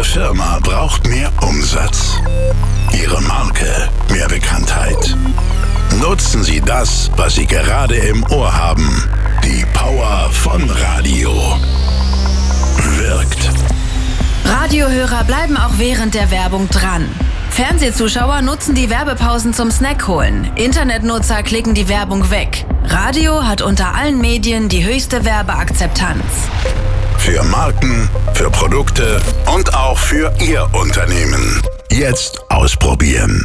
Ihre Firma braucht mehr Umsatz. Ihre Marke mehr Bekanntheit. Nutzen Sie das, was Sie gerade im Ohr haben. Die Power von Radio. Wirkt. Radiohörer bleiben auch während der Werbung dran. Fernsehzuschauer nutzen die Werbepausen zum Snack holen. Internetnutzer klicken die Werbung weg. Radio hat unter allen Medien die höchste Werbeakzeptanz. Für Marken, für Produkte und auch für Ihr Unternehmen. Jetzt ausprobieren.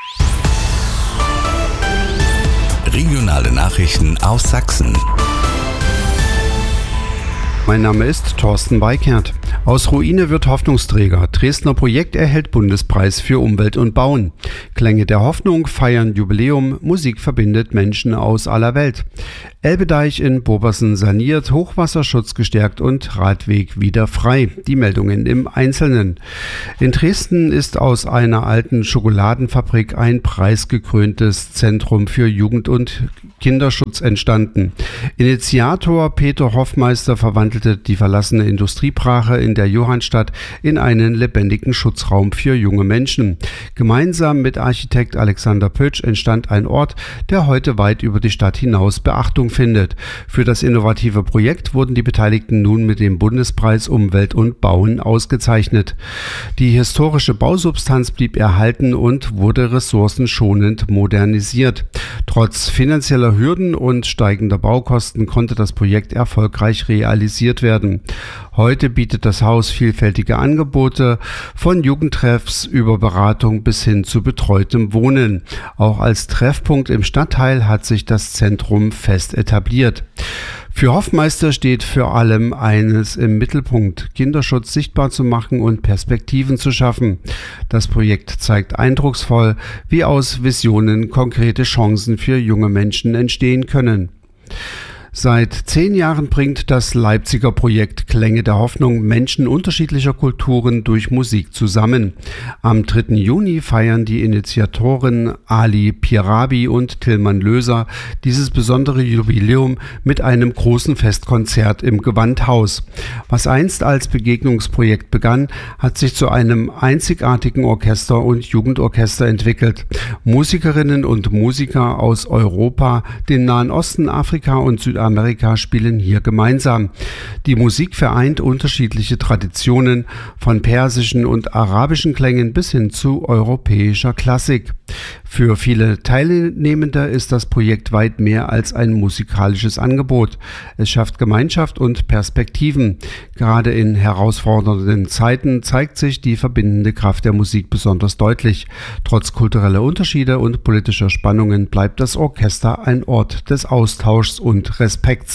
Regionale Nachrichten aus Sachsen. Mein Name ist Thorsten Weikert. Aus Ruine wird Hoffnungsträger. Dresdner Projekt erhält Bundespreis für Umwelt und Bauen. Klänge der Hoffnung feiern Jubiläum. Musik verbindet Menschen aus aller Welt. Elbedeich in Bobersen saniert, Hochwasserschutz gestärkt und Radweg wieder frei. Die Meldungen im Einzelnen. In Dresden ist aus einer alten Schokoladenfabrik ein preisgekröntes Zentrum für Jugend- und Kinderschutz entstanden. Initiator Peter Hoffmeister verwandelte die verlassene Industriebrache in der Johannstadt in einen lebendigen Schutzraum für junge Menschen. Gemeinsam mit Architekt Alexander Pötsch entstand ein Ort, der heute weit über die Stadt hinaus Beachtung findet. Für das innovative Projekt wurden die Beteiligten nun mit dem Bundespreis Umwelt und Bauen ausgezeichnet. Die historische Bausubstanz blieb erhalten und wurde ressourcenschonend modernisiert. Trotz finanzieller Hürden und steigender Baukosten konnte das Projekt erfolgreich realisiert werden. Heute bietet das Haus vielfältige Angebote, von Jugendtreffs über Beratung bis hin zu betreutem Wohnen. Auch als Treffpunkt im Stadtteil hat sich das Zentrum fest etabliert. Für Hoffmeister steht vor allem eines im Mittelpunkt: Kinderschutz sichtbar zu machen und Perspektiven zu schaffen. Das Projekt zeigt eindrucksvoll, wie aus Visionen konkrete Chancen für junge Menschen entstehen können. Seit 10 Jahren bringt das Leipziger Projekt Klänge der Hoffnung Menschen unterschiedlicher Kulturen durch Musik zusammen. Am 3. Juni feiern die Initiatoren Ali Pierabi und Tillmann Löser dieses besondere Jubiläum mit einem großen Festkonzert im Gewandhaus. Was einst als Begegnungsprojekt begann, hat sich zu einem einzigartigen Orchester und Jugendorchester entwickelt. Musikerinnen und Musiker aus Europa, dem Nahen Osten, Afrika und Südamerika spielen hier gemeinsam. Die Musik vereint unterschiedliche Traditionen, von persischen und arabischen Klängen bis hin zu europäischer Klassik. Für viele Teilnehmende ist das Projekt weit mehr als ein musikalisches Angebot. Es schafft Gemeinschaft und Perspektiven. Gerade in herausfordernden Zeiten zeigt sich die verbindende Kraft der Musik besonders deutlich. Trotz kultureller Unterschiede und politischer Spannungen bleibt das Orchester ein Ort des Austauschs und Respekts.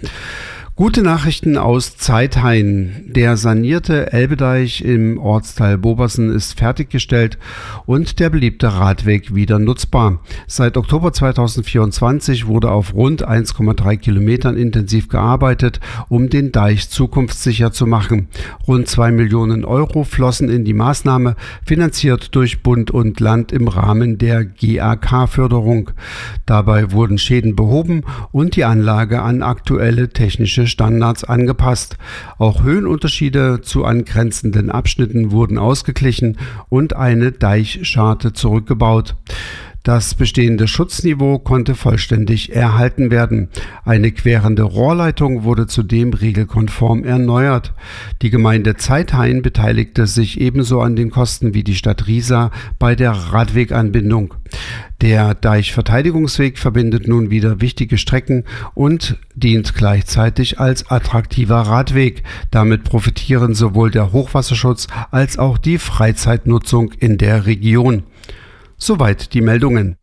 Gute Nachrichten aus Zeithain. Der sanierte Elbedeich im Ortsteil Bobersen ist fertiggestellt und der beliebte Radweg wieder nutzbar. Seit Oktober 2024 wurde auf rund 1,3 Kilometern intensiv gearbeitet, um den Deich zukunftssicher zu machen. Rund 2 Millionen Euro flossen in die Maßnahme, finanziert durch Bund und Land im Rahmen der GAK-Förderung. Dabei wurden Schäden behoben und die Anlage an aktuelle technische Standards angepasst. Auch Höhenunterschiede zu angrenzenden Abschnitten wurden ausgeglichen und eine Deichscharte zurückgebaut. Das bestehende Schutzniveau konnte vollständig erhalten werden. Eine querende Rohrleitung wurde zudem regelkonform erneuert. Die Gemeinde Zeithain beteiligte sich ebenso an den Kosten wie die Stadt Riesa bei der Radweganbindung. Der Deichverteidigungsweg verbindet nun wieder wichtige Strecken und dient gleichzeitig als attraktiver Radweg. Damit profitieren sowohl der Hochwasserschutz als auch die Freizeitnutzung in der Region. Soweit die Meldungen.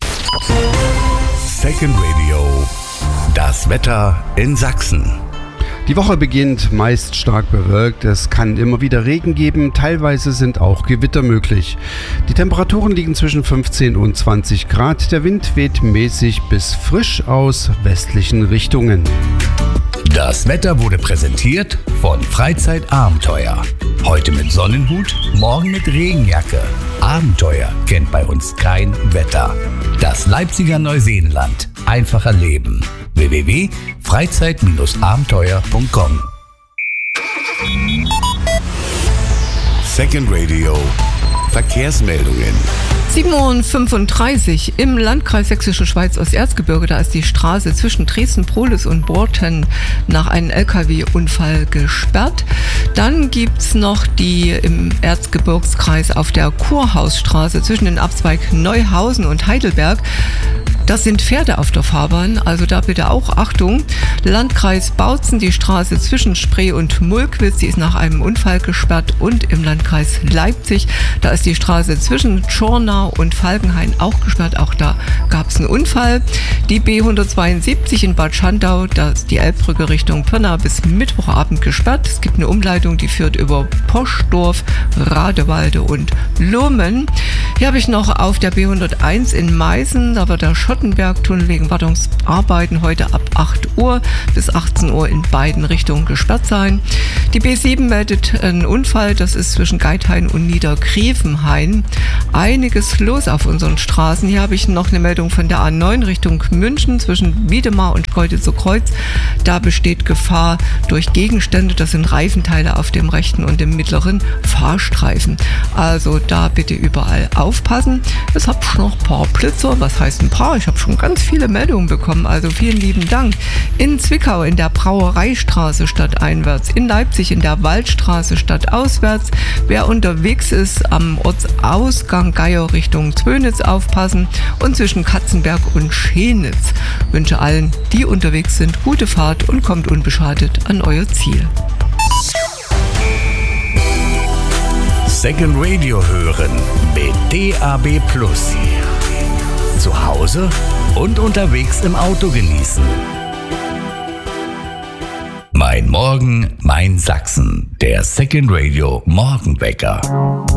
Second Radio. Das Wetter in Sachsen. Die Woche beginnt meist stark bewölkt, es kann immer wieder Regen geben, teilweise sind auch Gewitter möglich. Die Temperaturen liegen zwischen 15 und 20 Grad, der Wind weht mäßig bis frisch aus westlichen Richtungen. Das Wetter wurde präsentiert von Freizeitabenteuer. Heute mit Sonnenhut, morgen mit Regenjacke. Abenteuer kennt bei uns kein Wetter. Das Leipziger Neuseenland. Einfach erleben. www.freizeit-abenteuer.com Second Radio Verkehrsmeldungen. 7:35 Uhr im Landkreis Sächsische Schweiz Osterzgebirge. Da ist die Straße zwischen Dresden-Prohlis und Borten nach einem LKW-Unfall gesperrt. Dann gibt es noch die im Erzgebirgskreis auf der Kurhausstraße zwischen den Abzweig Neuhausen und Heidelberg. Das sind Pferde auf der Fahrbahn, also da bitte auch Achtung. Landkreis Bautzen, die Straße zwischen Spree und Mulkwitz, die ist nach einem Unfall gesperrt. Und im Landkreis Leipzig, da ist die Straße zwischen Schornau und Falkenhain auch gesperrt. Auch da gab es einen Unfall. Die B172 in Bad Schandau, da ist die Elbbrücke Richtung Pirna bis Mittwochabend gesperrt. Es gibt eine Umleitung, die führt über Poschdorf, Radewalde und Lumen. Hier habe ich noch auf der B101 in Meißen, da wird der Schottenberg-Tunnel wegen Wartungsarbeiten heute ab 8 Uhr bis 18 Uhr in beiden Richtungen gesperrt sein. Die B7 meldet einen Unfall, das ist zwischen Geithain und Niedergräfenhain. Einiges los auf unseren Straßen. Hier habe ich noch eine Meldung von der A9 Richtung München zwischen Wiedemar und Kreutitzer Kreuz. Da besteht Gefahr durch Gegenstände, das sind Reifenteile auf dem rechten und dem mittleren Fahrstreifen. Also da bitte überall aufpassen. Jetzt habe ich noch ein paar Blitzer, was heißt ein paar? Ich habe schon ganz viele Meldungen bekommen, also vielen lieben Dank. In Zwickau in der Brauereistraße stadteinwärts, in Leipzig in der Waldstraße stadtauswärts. Wer unterwegs ist am Ortsausgang Geier Richtung Zwönitz aufpassen und zwischen Katzenberg und Schenitz. Wünsche allen, die unterwegs sind, gute Fahrt und kommt unbeschadet an euer Ziel. Second Radio hören mit DAB+. Zu Hause und unterwegs im Auto genießen. Mein Morgen, mein Sachsen. Der Second Radio Morgenwecker.